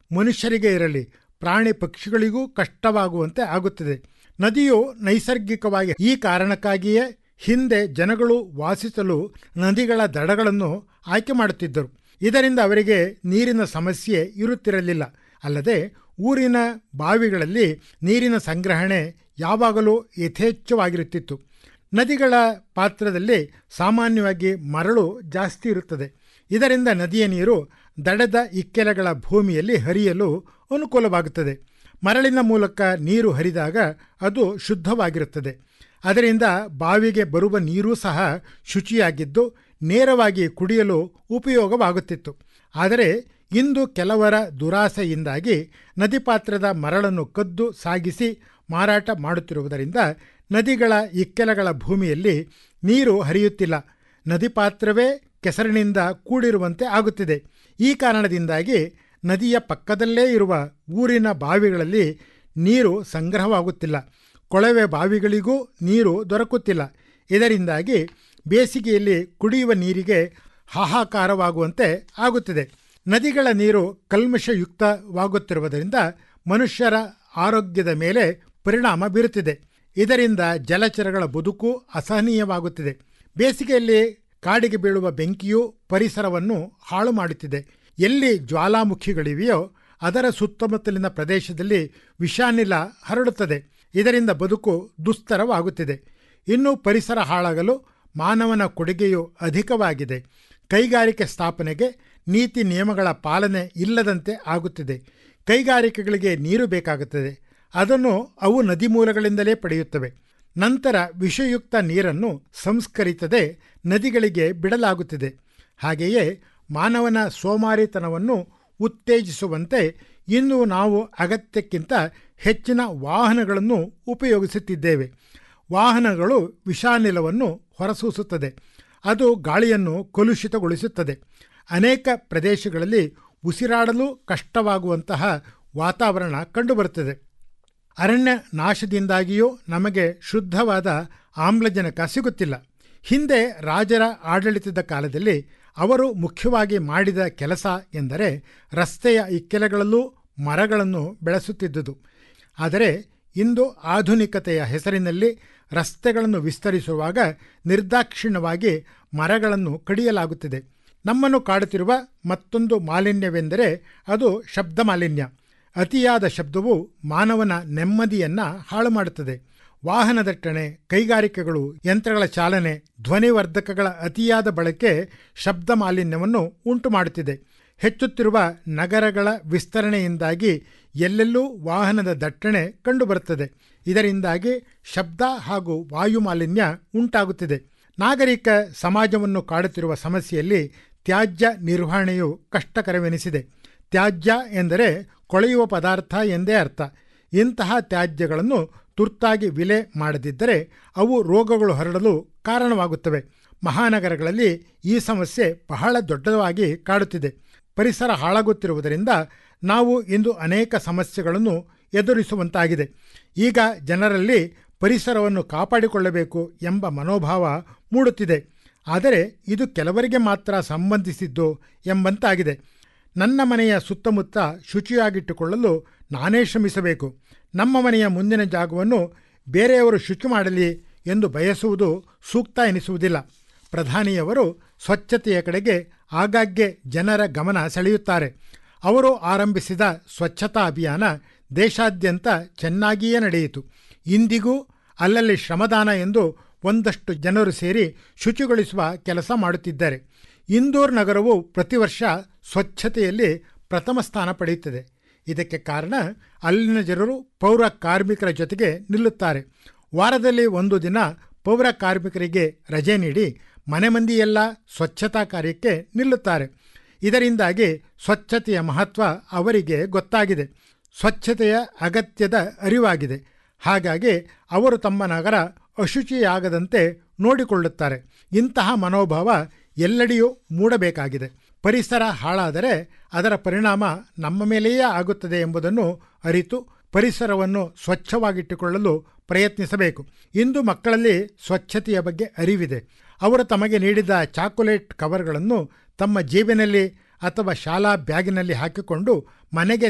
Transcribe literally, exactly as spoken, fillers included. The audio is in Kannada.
ಮನುಷ್ಯರಿಗೆ ಇರಲಿ ಪ್ರಾಣಿ ಪಕ್ಷಿಗಳಿಗೂ ಕಷ್ಟವಾಗುವಂತೆ ಆಗುತ್ತದೆ. ನದಿಯು ನೈಸರ್ಗಿಕವಾಗಿ ಈ ಕಾರಣಕ್ಕಾಗಿಯೇ ಹಿಂದೆ ಜನಗಳು ವಾಸಿಸಲು ನದಿಗಳ ದಡಗಳನ್ನು ಆಯ್ಕೆ ಮಾಡುತ್ತಿದ್ದರು. ಇದರಿಂದ ಅವರಿಗೆ ನೀರಿನ ಸಮಸ್ಯೆ ಇರುತ್ತಿರಲಿಲ್ಲ. ಅಲ್ಲದೆ ಊರಿನ ಬಾವಿಗಳಲ್ಲಿ ನೀರಿನ ಸಂಗ್ರಹಣೆ ಯಾವಾಗಲೂ ಯಥೇಚ್ಛವಾಗಿರುತ್ತಿತ್ತು. ನದಿಗಳ ಪಾತ್ರದಲ್ಲಿ ಸಾಮಾನ್ಯವಾಗಿ ಮರಳು ಜಾಸ್ತಿ ಇರುತ್ತದೆ. ಇದರಿಂದ ನದಿಯ ನೀರು ದಡದ ಇಕ್ಕೆಲಗಳ ಭೂಮಿಯಲ್ಲಿ ಹರಿಯಲು ಅನುಕೂಲವಾಗುತ್ತದೆ. ಮರಳಿನ ಮೂಲಕ ನೀರು ಹರಿದಾಗ ಅದು ಶುದ್ಧವಾಗಿರುತ್ತದೆ. ಅದರಿಂದ ಬಾವಿಗೆ ಬರುವ ನೀರೂ ಸಹ ಶುಚಿಯಾಗಿದ್ದು ನೇರವಾಗಿ ಕುಡಿಯಲು ಉಪಯೋಗವಾಗುತ್ತಿತ್ತು. ಆದರೆ ಇಂದು ಕೆಲವರ ದುರಾಸೆಯಿಂದಾಗಿ ನದಿ ಪಾತ್ರದ ಮರಳನ್ನು ಕದ್ದು ಸಾಗಿಸಿ ಮಾರಾಟ ಮಾಡುತ್ತಿರುವುದರಿಂದ ನದಿಗಳ ಇಕ್ಕೆಲಗಳ ಭೂಮಿಯಲ್ಲಿ ನೀರು ಹರಿಯುತ್ತಿಲ್ಲ. ನದಿ ಪಾತ್ರವೇ ಕೆಸರಿನಿಂದ ಕೂಡಿರುವಂತೆ ಆಗುತ್ತಿದೆ. ಈ ಕಾರಣದಿಂದಾಗಿ ನದಿಯ ಪಕ್ಕದಲ್ಲೇ ಇರುವ ಊರಿನ ಬಾವಿಗಳಲ್ಲಿ ನೀರು ಸಂಗ್ರಹವಾಗುತ್ತಿಲ್ಲ. ಕೊಳವೆ ಬಾವಿಗಳಿಗೂ ನೀರು ದೊರಕುತ್ತಿಲ್ಲ. ಇದರಿಂದಾಗಿ ಬೇಸಿಗೆಯಲ್ಲಿ ಕುಡಿಯುವ ನೀರಿಗೆ ಹಾಹಾಕಾರವಾಗುವಂತೆ ಆಗುತ್ತಿದೆ. ನದಿಗಳ ನೀರು ಕಲ್ಮಶಯುಕ್ತವಾಗುತ್ತಿರುವುದರಿಂದ ಮನುಷ್ಯರ ಆರೋಗ್ಯದ ಮೇಲೆ ಪರಿಣಾಮ ಬೀರುತ್ತಿದೆ. ಇದರಿಂದ ಜಲಚರಗಳ ಬದುಕು ಅಸಹನೀಯವಾಗುತ್ತಿದೆ. ಬೇಸಿಗೆಯಲ್ಲಿ ಕಾಡಿಗೆ ಬೀಳುವ ಬೆಂಕಿಯು ಪರಿಸರವನ್ನು ಹಾಳು ಮಾಡುತ್ತಿದೆ. ಎಲ್ಲಿ ಜ್ವಾಲಾಮುಖಿಗಳಿವೆಯೋ ಅದರ ಸುತ್ತಮುತ್ತಲಿನ ಪ್ರದೇಶದಲ್ಲಿ ವಿಷಾನಿಲ ಹರಡುತ್ತದೆ. ಇದರಿಂದ ಬದುಕು ದುಸ್ತರವಾಗುತ್ತಿದೆ. ಇನ್ನು ಪರಿಸರ ಹಾಳಾಗಲು ಮಾನವನ ಕೊಡುಗೆಯು ಅಧಿಕವಾಗಿದೆ. ಕೈಗಾರಿಕೆ ಸ್ಥಾಪನೆಗೆ ನೀತಿ ನಿಯಮಗಳ ಪಾಲನೆ ಇಲ್ಲದಂತೆ ಆಗುತ್ತಿದೆ. ಕೈಗಾರಿಕೆಗಳಿಗೆ ನೀರು ಬೇಕಾಗುತ್ತದೆ. ಅದನ್ನು ಅವು ನದಿ ಮೂಲಗಳಿಂದಲೇ ಪಡೆಯುತ್ತವೆ. ನಂತರ ವಿಷಯುಕ್ತ ನೀರನ್ನು ಸಂಸ್ಕರಿಸದೆ ನದಿಗಳಿಗೆ ಬಿಡಲಾಗುತ್ತಿದೆ. ಹಾಗೆಯೇ ಮಾನವನ ಸೋಮಾರಿತನವನ್ನು ಉತ್ತೇಜಿಸುವಂತೆ ಇನ್ನು ನಾವು ಅಗತ್ಯಕ್ಕಿಂತ ಹೆಚ್ಚಿನ ವಾಹನಗಳನ್ನು ಉಪಯೋಗಿಸುತ್ತಿದ್ದೇವೆ. ವಾಹನಗಳು ವಿಷಾನಿಲವನ್ನು ಹೊರಸೂಸುತ್ತದೆ. ಅದು ಗಾಳಿಯನ್ನು ಕಲುಷಿತಗೊಳಿಸುತ್ತದೆ. ಅನೇಕ ಪ್ರದೇಶಗಳಲ್ಲಿ ಉಸಿರಾಡಲು ಕಷ್ಟವಾಗುವಂತಹ ವಾತಾವರಣ ಕಂಡುಬರುತ್ತದೆ. ಅರಣ್ಯ ನಾಶದಿಂದಾಗಿಯೂ ನಮಗೆ ಶುದ್ಧವಾದ ಆಮ್ಲಜನಕ ಸಿಗುತ್ತಿಲ್ಲ. ಹಿಂದೆ ರಾಜರ ಆಡಳಿತದ ಕಾಲದಲ್ಲಿ ಅವರು ಮುಖ್ಯವಾಗಿ ಮಾಡಿದ ಕೆಲಸ ಎಂದರೆ ರಸ್ತೆಯ ಇಕ್ಕೆಲಗಳಲ್ಲೂ ಮರಗಳನ್ನು ಬೆಳೆಸುತ್ತಿದ್ದುದು. ಆದರೆ ಇಂದು ಆಧುನಿಕತೆಯ ಹೆಸರಿನಲ್ಲಿ ರಸ್ತೆಗಳನ್ನು ವಿಸ್ತರಿಸುವಾಗ ನಿರ್ದಾಕ್ಷಿಣ್ಯವಾಗಿ ಮರಗಳನ್ನು ಕಡಿಯಲಾಗುತ್ತಿದೆ. ನಮ್ಮನ್ನು ಕಾಡುತ್ತಿರುವ ಮತ್ತೊಂದು ಮಾಲಿನ್ಯವೆಂದರೆ ಅದು ಶಬ್ದ ಮಾಲಿನ್ಯ. ಅತಿಯಾದ ಶಬ್ದವು ಮಾನವನ ನೆಮ್ಮದಿಯನ್ನು ಹಾಳು ಮಾಡುತ್ತದೆ. ವಾಹನ ದಟ್ಟಣೆ, ಕೈಗಾರಿಕೆಗಳು, ಯಂತ್ರಗಳ ಚಾಲನೆ, ಧ್ವನಿವರ್ಧಕಗಳ ಅತಿಯಾದ ಬಳಕೆ ಶಬ್ದ ಮಾಲಿನ್ಯವನ್ನು ಉಂಟು ಮಾಡುತ್ತಿದೆ. ಹೆಚ್ಚುತ್ತಿರುವ ನಗರಗಳ ವಿಸ್ತರಣೆಯಿಂದಾಗಿ ಎಲ್ಲೆಲ್ಲೂ ವಾಹನದ ದಟ್ಟಣೆ ಕಂಡುಬರುತ್ತದೆ. ಇದರಿಂದಾಗಿ ಶಬ್ದ ಹಾಗೂ ವಾಯು ಮಾಲಿನ್ಯ ಉಂಟಾಗುತ್ತಿದೆ. ನಾಗರಿಕ ಸಮಾಜವನ್ನು ಕಾಡುತ್ತಿರುವ ಸಮಸ್ಯೆಯಲ್ಲಿ ತ್ಯಾಜ್ಯ ನಿರ್ವಹಣೆಯು ಕಷ್ಟಕರವೆನಿಸಿದೆ. ತ್ಯಾಜ್ಯ ಎಂದರೆ ಕೊಳೆಯುವ ಪದಾರ್ಥ ಎಂದೇ ಅರ್ಥ. ಇಂತಹ ತ್ಯಾಜ್ಯಗಳನ್ನು ತುರ್ತಾಗಿ ವಿಲೆ ಮಾಡದಿದ್ದರೆ ಅವು ರೋಗಗಳು ಹರಡಲು ಕಾರಣವಾಗುತ್ತವೆ. ಮಹಾನಗರಗಳಲ್ಲಿ ಈ ಸಮಸ್ಯೆ ಬಹಳ ದೊಡ್ಡದಾಗಿ ಕಾಡುತ್ತಿದೆ. ಪರಿಸರ ಹಾಳಾಗುತ್ತಿರುವುದರಿಂದ ನಾವು ಇಂದು ಅನೇಕ ಸಮಸ್ಯೆಗಳನ್ನು ಎದುರಿಸುವಂತಾಗಿದೆ. ಈಗ ಜನರಲ್ಲಿ ಪರಿಸರವನ್ನು ಕಾಪಾಡಿಕೊಳ್ಳಬೇಕು ಎಂಬ ಮನೋಭಾವ ಮೂಡುತ್ತಿದೆ. ಆದರೆ ಇದು ಕೆಲವರಿಗೆ ಮಾತ್ರ ಸಂಬಂಧಿಸಿದ್ದು ಎಂಬಂತಾಗಿದೆ. ನನ್ನ ಮನೆಯ ಸುತ್ತಮುತ್ತ ಶುಚಿಯಾಗಿಟ್ಟುಕೊಳ್ಳಲು ನಾನೇ ಶ್ರಮಿಸಬೇಕು. ನಮ್ಮ ಮನೆಯ ಮುಂದಿನ ಜಾಗವನ್ನು ಬೇರೆಯವರು ಶುಚಿ ಮಾಡಲಿ ಎಂದು ಬಯಸುವುದು ಸೂಕ್ತ ಎನಿಸುವುದಿಲ್ಲ. ಪ್ರಧಾನಿಯವರು ಸ್ವಚ್ಛತೆಯ ಕಡೆಗೆ ಆಗಾಗ್ಗೆ ಜನರ ಗಮನ ಸೆಳೆಯುತ್ತಾರೆ. ಅವರು ಆರಂಭಿಸಿದ ಸ್ವಚ್ಛತಾ ಅಭಿಯಾನ ದೇಶಾದ್ಯಂತ ಚೆನ್ನಾಗಿಯೇ ನಡೆಯಿತು. ಇಂದಿಗೂ ಅಲ್ಲಲ್ಲಿ ಶ್ರಮದಾನ ಎಂದು ಒಂದಷ್ಟು ಜನರು ಸೇರಿ ಶುಚಿಗೊಳಿಸುವ ಕೆಲಸ ಮಾಡುತ್ತಿದ್ದಾರೆ. ಇಂದೋರ್ ನಗರವು ಪ್ರತಿ ವರ್ಷ ಸ್ವಚ್ಛತೆಯಲ್ಲಿ ಪ್ರಥಮ ಸ್ಥಾನ ಪಡೆಯುತ್ತದೆ. ಇದಕ್ಕೆ ಕಾರಣ ಅಲ್ಲಿನ ಜನರು ಪೌರ ಕಾರ್ಮಿಕರ ಜೊತೆಗೆ ನಿಲ್ಲುತ್ತಾರೆ. ವಾರದಲ್ಲಿ ಒಂದು ದಿನ ಪೌರ ಕಾರ್ಮಿಕರಿಗೆ ರಜೆ ನೀಡಿ ಮನೆ ಮಂದಿಯೆಲ್ಲ ಸ್ವಚ್ಛತಾ ಕಾರ್ಯಕ್ಕೆ ನಿಲ್ಲುತ್ತಾರೆ. ಇದರಿಂದಾಗಿ ಸ್ವಚ್ಛತೆಯ ಮಹತ್ವ ಅವರಿಗೆ ಗೊತ್ತಾಗಿದೆ. ಸ್ವಚ್ಛತೆಯ ಅಗತ್ಯದ ಅರಿವಾಗಿದೆ. ಹಾಗಾಗಿ ಅವರು ತಮ್ಮ ನಗರ ಅಶುಚಿಯಾಗದಂತೆ ನೋಡಿಕೊಳ್ಳುತ್ತಾರೆ. ಇಂತಹ ಮನೋಭಾವ ಎಲ್ಲೆಡೆಯೂ ಮೂಡಬೇಕಾಗಿದೆ. ಪರಿಸರ ಹಾಳಾದರೆ ಅದರ ಪರಿಣಾಮ ನಮ್ಮ ಮೇಲೆಯೇ ಆಗುತ್ತದೆ ಎಂಬುದನ್ನು ಅರಿತು ಪರಿಸರವನ್ನು ಸ್ವಚ್ಛವಾಗಿಟ್ಟುಕೊಳ್ಳಲು ಪ್ರಯತ್ನಿಸಬೇಕು. ಇಂದು ಮಕ್ಕಳಲ್ಲಿ ಸ್ವಚ್ಛತೆಯ ಬಗ್ಗೆ ಅರಿವಿದೆ. ಅವರು ತಮಗೆ ನೀಡಿದ ಚಾಕೊಲೇಟ್ ಕವರ್ಗಳನ್ನು ತಮ್ಮ ಜೇಬಿನಲ್ಲಿ ಅಥವಾ ಶಾಲಾ ಬ್ಯಾಗಿನಲ್ಲಿ ಹಾಕಿಕೊಂಡು ಮನೆಗೆ